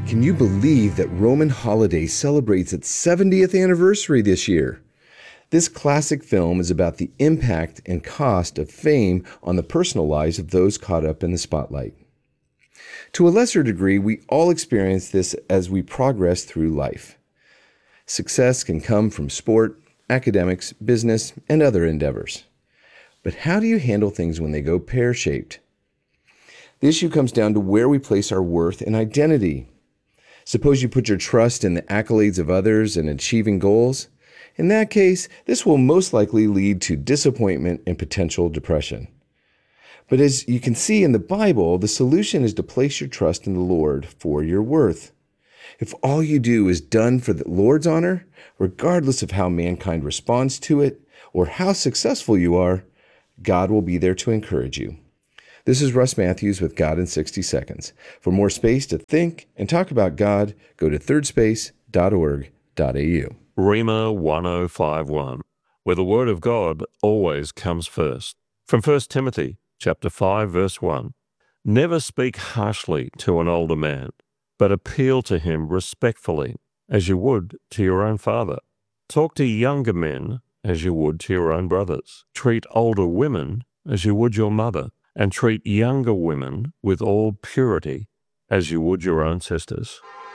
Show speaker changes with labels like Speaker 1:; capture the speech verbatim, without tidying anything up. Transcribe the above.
Speaker 1: Can you believe that Roman Holiday celebrates its seventieth anniversary this year? This classic film is about the impact and cost of fame on the personal lives of those caught up in the spotlight. To a lesser degree, we all experience this as we progress through life. Success can come from sport, academics, business, and other endeavors. But how do you handle things when they go pear-shaped? The issue comes down to where we place our worth and identity. Suppose you put your trust in the accolades of others and achieving goals. In that case, this will most likely lead to disappointment and potential depression. But as you can see in the Bible, the solution is to place your trust in the Lord for your worth. If all you do is done for the Lord's honor, regardless of how mankind responds to it or how successful you are, God will be there to encourage you. This is Russ Matthews with God in sixty seconds. For more space to think and talk about God, go to third space dot org dot a u.
Speaker 2: Rhema one oh five one, where the word of God always comes first. From First Timothy chapter five, verse one. Never speak harshly to an older man, but appeal to him respectfully, as you would to your own father. Talk to younger men as you would to your own brothers. Treat older women as you would your mother, and treat younger women with all purity as you would your own sisters.